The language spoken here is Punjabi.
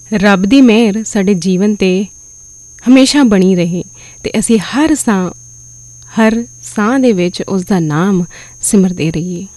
ਰੱਬ ਦੀ ਮਿਹਰ ਸਾਡੇ ਜੀਵਨ 'ਤੇ ਹਮੇਸ਼ਾ ਬਣੀ ਰਹੇ ਅਤੇ ਅਸੀਂ ਹਰ ਸਾਹ ਦੇ ਵਿੱਚ ਉਸ ਦਾ ਨਾਮ ਸਿਮਰਦੇ ਰਹੀਏ।